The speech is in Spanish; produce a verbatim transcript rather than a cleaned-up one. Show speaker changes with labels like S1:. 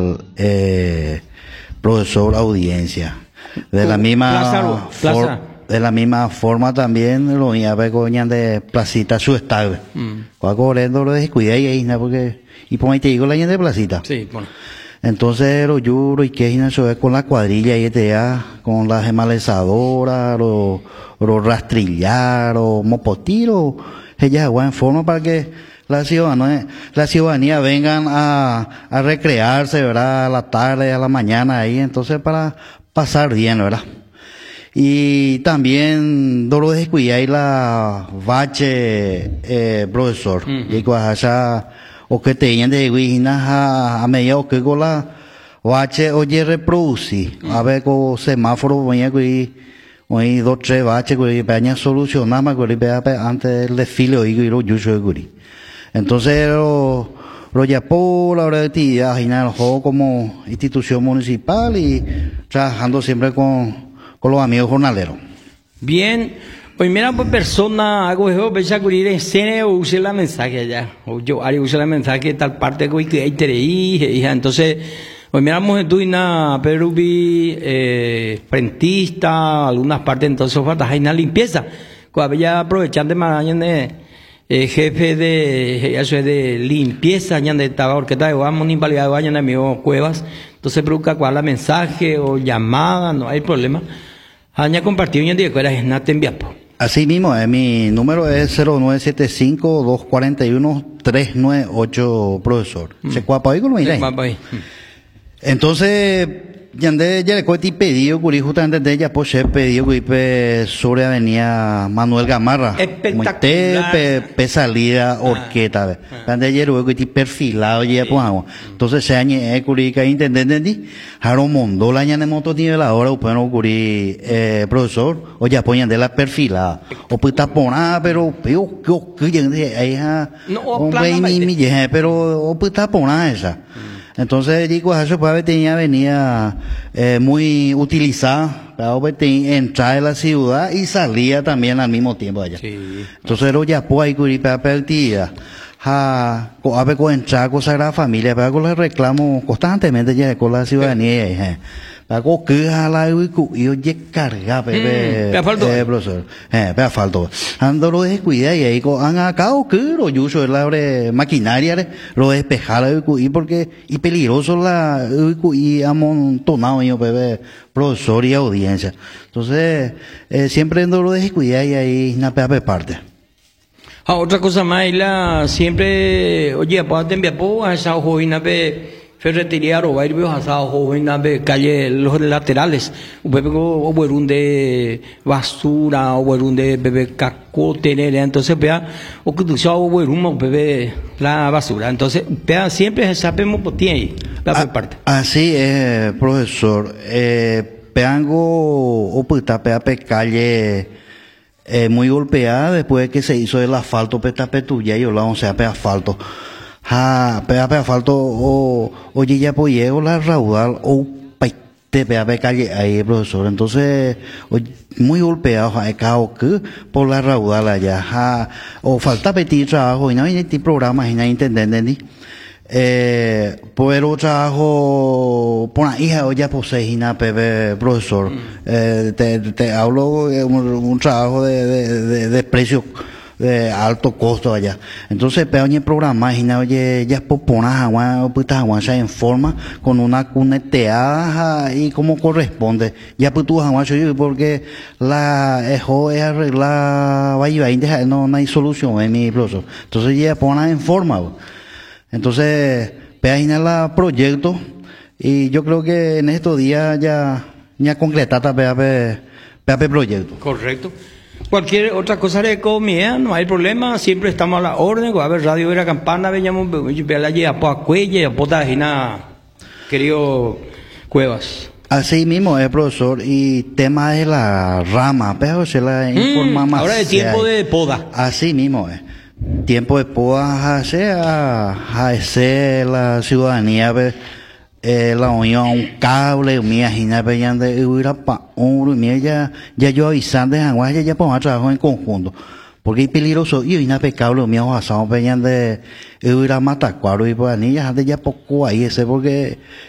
S1: el eh, profesor audiencia. De la misma
S2: Plaza,
S1: for,
S2: plaza.
S1: de la misma forma también lo iba a ver con de placita su estado. Cuando corriendo lo descuidé ahí, porque y por ahí te digo la de placita.
S2: Sí, bueno.
S1: Entonces lo yuro y que eso es con la cuadrilla y este ya, con las emalezadoras, los los rastrillaros, mopotiros, ellas en forma para que la ciudadanía, la ciudadanía vengan a, a recrearse, ¿verdad? A la tarde, a la mañana ahí, entonces para pasar bien, ¿verdad? Y también dolo descuidar la bache, eh, profesor,
S2: Mm-hmm.
S1: y allá o que tenían de guinas a, a medio que con la bache oye reproducir, a ver con semáforo venía que hoy dos tres baches que peña solucionar más que antes del desfile hoy que lo yuso de guri. Entonces lo lo yapó la hora de actividad como institución municipal y trabajando siempre con, con los amigos jornaleros.
S2: Bien, primera persona hago eso, pensar que ir en escena o use la mensaje allá, o yo haré use la mensaje de tal parte que hay que entonces hoy miramos en Tuina, Perubi, eh, frentista, algunas partes entonces falta hay una limpieza, cuando ya aprovechan de mañana de Eh, jefe de eso es de limpieza ya de estaba orquesta vamos ni invalidado vayan a mi cuevas entonces provoca cuál la mensaje o llamada no hay problema aña compartido en día que era nate enviapo.
S1: Así mismo eh, mi número es cero nueve siete cinco dos cuatro uno tres nueve ocho profesor mm. se cuapa ahí con lo
S2: ahí
S1: entonces Yande ya le coiti pedido curi justamente de ella pues he pedido que sobre avenida Manuel Gamarra
S2: espectacular
S1: pe, pe salida orqueta cuando ayer luego que perfilado ya pues entonces se añe curi que intendente di Jaro Mondo la ñane moto tiene la hora pero curi eh profesor o ya ponían de la perfilada o pues tapona pero pero que que ahí no ni mi pero o pues tapona esa. Entonces digo eso pues tenía venía eh, muy utilizada para entrar en la ciudad y salía también al mismo tiempo allá. Sí. Entonces lo ya pues ahí para partida a a ver con entrar con Sagrada Familia para con los reclamos constantemente ya con la ciudadanía eh para que a la y oye carga bebé eh profesor eh pero faltó ando lo descuida y ahí han acá o que lo uso la maquinaria lo despejar y porque y peligroso la y amontonado yo bebé profesor y audiencia entonces eh, siempre ando lo descuida y ahí na pe parte.
S2: Ah, otra cosa más la siempre oye pues te envía pues esa joven pe ferretería o ir veo asado joven de calle los laterales un bebé o un de basura o un de bebé caco tener entonces vea o que tú sabes o un bebé la basura entonces vea siempre sabemos por ti la parte
S1: así es profesor eh peango o puta pea pe calle eh, muy golpeada después de que se hizo el asfalto peta petuya y la o sea pe asfalto ha pea pe asfalto o oye ya apoyé o la raudal o te pea pe calle ahí profesor entonces oye, muy golpeado ha cao que por la raudal allá ha o falta petit trabajo y no hay este programa y no intendente ni eh por otro trabajo por la hija o ya posee y na pe profesor eh, te, te hablo un, un trabajo de de, de, de precio de alto costo allá. Entonces, pero en el programa, oye, ya popona agua, pues agua en forma con una cuneteada y como corresponde. Ya pues tú agua porque la ejo es arreglar, vaya, vaya, no, no hay solución en mi profesor. Entonces ya pone en forma. Entonces, pegina la proyecto y yo creo que en estos días ya ya concretada P A P P A P proyecto.
S2: Correcto. Cualquier otra cosa de comida, no hay problema, siempre estamos a la orden, a ver, radio era campana, veníamos, la lleva a cuella, a potagina, querido Cuevas.
S1: Así mismo es, profesor, y tema de la rama, pero se la informa
S2: mm,
S1: más.
S2: Ahora es tiempo de poda.
S1: Así mismo es. Tiempo de poda, hace a hacer la ciudadanía, eh, la unión, un cable, mi agina, veían de Europa, un mira ya, ya yo avisando de Janguay, ya ya podemos trabajar en conjunto. Porque es peligroso, y una pecable, mi ojo asado, veían de Europa, Matacuaro, y pues, niñas, ya poco ahí, ese, porque